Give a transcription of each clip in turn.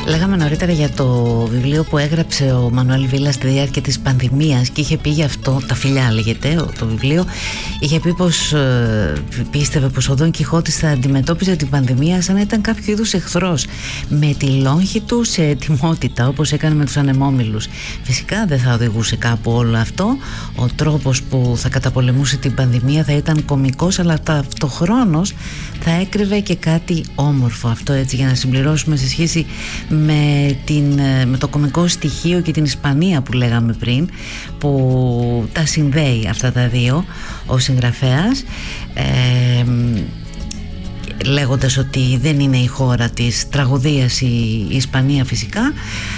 Λέγαμε νωρίτερα για το βιβλίο που έγραψε ο Μανουέλ Βίλας στη διάρκεια της πανδημίας και είχε πει γι' αυτό, «Τα φιλιά» λέγεται το βιβλίο. Είχε πει πως πίστευε πως ο Δον Κιχώτης θα αντιμετώπιζε την πανδημία σαν να ήταν κάποιο είδους εχθρός, με τη λόγχη του σε ετοιμότητα, όπως έκανε με τους ανεμόμυλους. Φυσικά δεν θα οδηγούσε κάπου όλο αυτό. Ο τρόπος που θα καταπολεμούσε την πανδημία θα ήταν κωμικός, αλλά ταυτοχρόνως θα έκρυβε και κάτι όμορφο. Αυτό έτσι για να συμπληρώσουμε σε σχέση με το κωμικό στοιχείο και την Ισπανία που λέγαμε πριν, που τα συνδέει αυτά τα δύο ο συγγραφέας, λέγοντας ότι δεν είναι η χώρα της τραγωδίας η Ισπανία φυσικά,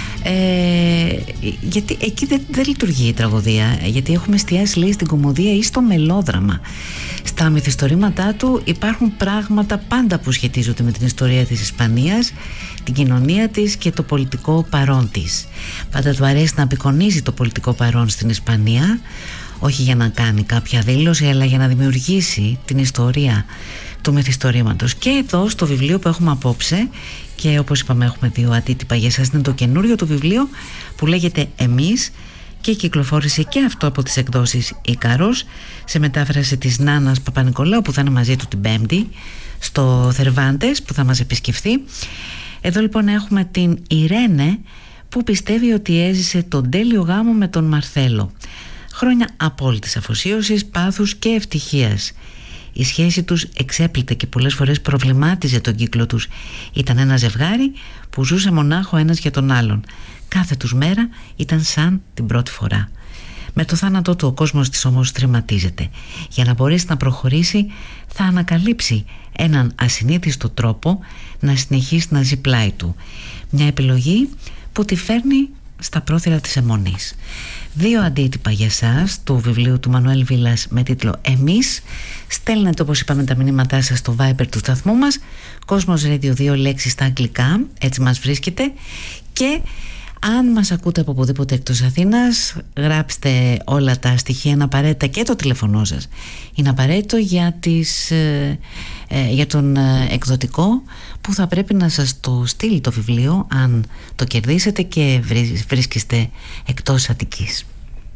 γιατί εκεί δεν λειτουργεί η τραγωδία, γιατί έχουμε εστιάσει, λέει, στην κωμωδία ή στο μελόδραμα. Στα μυθιστορήματά του υπάρχουν πράγματα πάντα που σχετίζονται με την ιστορία της Ισπανίας, την κοινωνία της και το πολιτικό παρόν της. Πάντα του αρέσει να απεικονίζει το πολιτικό παρόν στην Ισπανία, όχι για να κάνει κάποια δήλωση, αλλά για να δημιουργήσει την ιστορία του μυθιστορήματος. Και εδώ στο βιβλίο που έχουμε απόψε, και όπως είπαμε έχουμε δύο αντίτυπα για εσάς, είναι το καινούριο του βιβλίο που λέγεται «Εμείς» και κυκλοφόρησε και αυτό από τις εκδόσεις Ίκαρος, σε μετάφραση της Νάνας Παπανικολάου, που θα είναι μαζί του την Πέμπτη στο Θερβάντες, που θα μας επισκεφθεί. Εδώ λοιπόν έχουμε την Ιρένε, που πιστεύει ότι έζησε τον τέλειο γάμο με τον Μαρθέλο. Χρόνια απόλυτης αφοσίωσης, πάθους και ευτυχίας. Η σχέση τους εξέπλητε και πολλές φορές προβλημάτιζε τον κύκλο τους. Ήταν ένα ζευγάρι που ζούσε μονάχο ένας για τον άλλον. Κάθε τους μέρα ήταν σαν την πρώτη φορά. Με το θάνατό του ο κόσμος της όμως θρηματίζεται. Για να μπορέσει να προχωρήσει θα ανακαλύψει έναν ασυνήθιστο τρόπο να συνεχίσει να ζει πλάι του. Μια επιλογή που τη φέρνει στα πρόθυρα της αιμονής. Δύο αντίτυπα για σας του βιβλίου του Μανουέλ Βίλας με τίτλο «Εμείς». Στέλνετε, όπως είπαμε, τα μηνύματά σας στο Viber του σταθμού μας, Κόσμος Radio 2 λέξεις στα αγγλικά, έτσι μας βρίσκεται. Και αν μας ακούτε από οπουδήποτε εκτός Αθήνας, γράψτε όλα τα στοιχεία, είναι απαραίτητα, και το τηλεφωνό σας είναι απαραίτητο για τον εκδοτικό που θα πρέπει να σας το στείλει το βιβλίο αν το κερδίσετε και βρίσκεστε εκτός Αττικής.